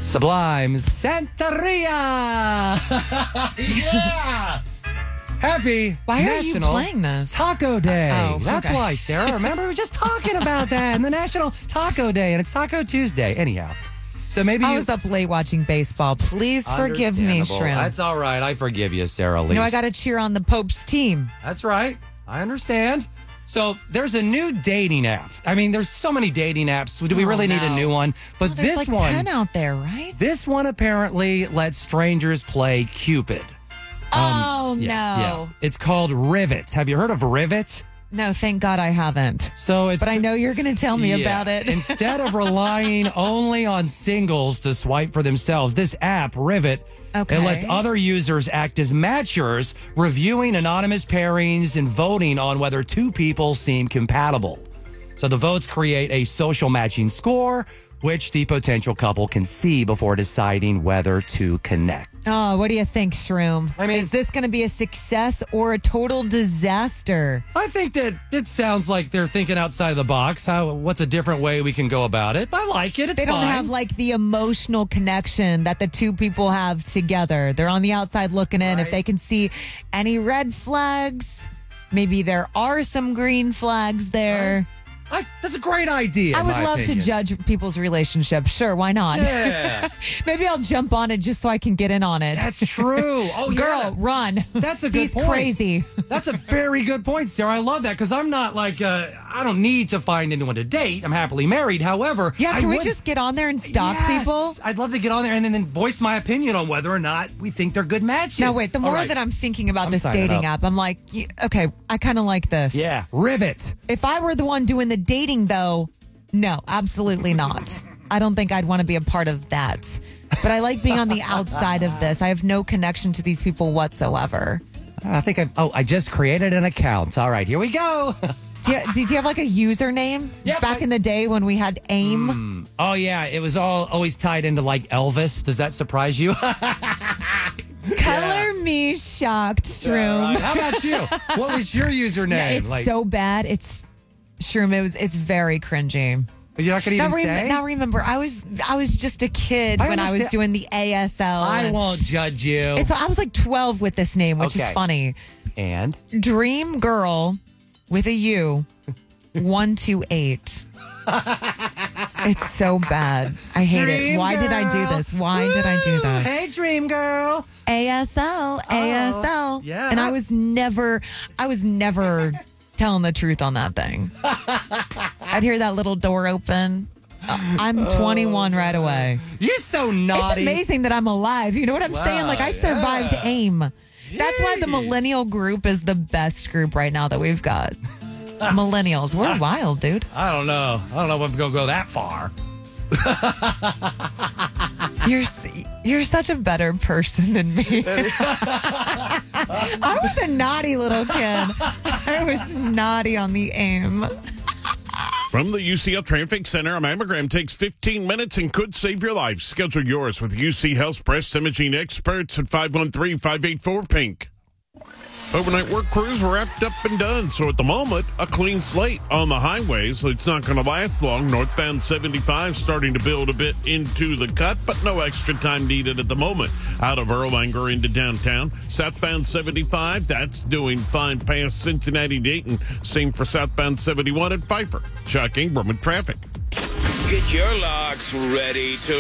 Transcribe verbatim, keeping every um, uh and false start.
Sublime's Santeria. Yeah. Happy Why are National you playing this? Taco Day. Uh, oh, That's okay. why, Sarah. Remember, we were just talking about that and the National Taco Day, and it's Taco Tuesday. Anyhow, so maybe I you... was up late watching baseball. Please forgive me, Understandable. Shrimp. That's all right. I forgive you, Sarah Lee. You know, I got to cheer on the Pope's team. That's right. I understand. So there's a new dating app. I mean, there's so many dating apps. Do we Oh, really need a no. new one? But Oh, there's this like one, ten out there, right? this one apparently lets strangers play Cupid. oh, no. Yeah. It's called Rivet. Have you heard of Rivet? No, thank God I haven't. So it's But I know you're going to tell me Yeah. about it. Instead of relying only on singles to swipe for themselves, this app, Rivet, Okay. it lets other users act as matchers, reviewing anonymous pairings and voting on whether two people seem compatible. So the votes create a social matching score, which the potential couple can see before deciding whether to connect. Oh, what do you think, Shroom? I mean- is this going to be a success or a total disaster? I think that it sounds like they're thinking outside of the box. How? What's a different way we can go about it? I like it. It's They don't fine. have like the emotional connection that the two people have together. They're on the outside looking in. If Right. they can see any red flags, maybe there are some green flags there. I, that's a great idea. I in would my love opinion. to judge people's relationships. Sure, why not? Yeah, Maybe I'll jump on it just so I can get in on it. that's true. Oh, yeah. Girl, run. That's a good He's point. crazy. That's a very good point, Sarah. I love that because I'm not like, uh, I don't need to find anyone to date. I'm happily married. However, Yeah, I can we would- just get on there and stalk Yes. people? I'd love to get on there and then, then voice my opinion on whether or not we think they're good matches. Now, wait, the All more right. that I'm thinking about I'm this signing dating up. app, I'm like, y- okay, I kind of like this. Yeah, Rivet. If I were the one doing the dating, though, no, absolutely not. I don't think I'd want to be a part of that. But I like being on the outside of this. I have no connection to these people whatsoever. I think I, oh, I just created an account. All right, here we go. Do you, did you have like a username Yeah, back I- in the day when we had AIM? Oh, yeah, it was all always tied into like Elvis. Does that surprise you? Color me shocked, Shroom. Uh, how about you? What was your username? It's like, so bad. It's Shroom. It was. It's very cringy. you're not going to Now, even rem- say? now remember, I was I was just a kid I when I was understand. doing the A S L. I and- won't judge you. And so I was like twelve with this name, which Okay. is funny. And Dream Girl with a U, one two eight. It's so bad. I hate Dream it. Why did I girl. do this? Why did I do this? hey, dream girl. A S L, A S L. yeah. And I was never, I was never telling the truth on that thing. I'd hear that little door open. Uh, I'm twenty-one right away. You're so It's naughty. amazing that I'm alive. You know what I'm saying? Like I survived yeah. AIM. That's why the Jeez. millennial group is the best group right now that we've got. Millennials, we're wild, dude. I don't know. I don't know if I'm going to go that far. You're s- you're such a better person than me. I was a naughty little kid. I was naughty on the AIM. From the U C L Traffic Center, a mammogram takes fifteen minutes and could save your life. Schedule yours with U C Health breast imaging experts at five one three, five eight four, PINK. Overnight work crews wrapped up and done. So at the moment, a clean slate on the highways. It's not going to last long. Northbound seventy-five starting to build a bit into the cut, but no extra time needed at the moment. Out of Erlanger into downtown. Southbound seventy-five, that's doing fine past Cincinnati, Dayton. Same for southbound seventy-one at Pfeiffer. Chuck Ingram with traffic. Get your locks ready to